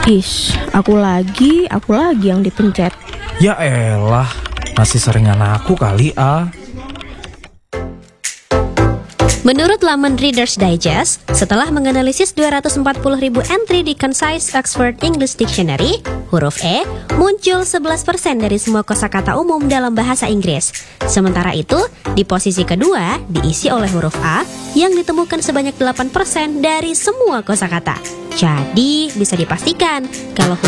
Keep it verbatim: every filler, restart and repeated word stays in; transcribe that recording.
Ish, aku lagi, aku lagi yang dipencet. Ya elah, masih seringan aku kali ah. Menurut laman Reader's Digest, setelah menganalisis dua ratus empat puluh ribu entry di Concise Oxford English Dictionary, huruf E muncul sebelas persen dari semua kosakata umum dalam bahasa Inggris. Sementara itu, di posisi kedua diisi oleh huruf A yang ditemukan sebanyak delapan persen dari semua kosakata. Jadi, bisa dipastikan kalau